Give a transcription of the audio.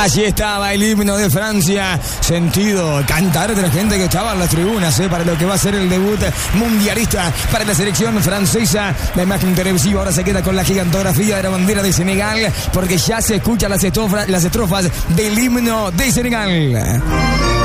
Allí estaba el himno de Francia, sentido cantar de la gente que estaba en las tribunas, para lo que va a ser el debut mundialista para la selección francesa. La imagen televisiva ahora se queda con la gigantografía de la bandera de Senegal, porque ya se escuchan las estrofas del himno de Senegal.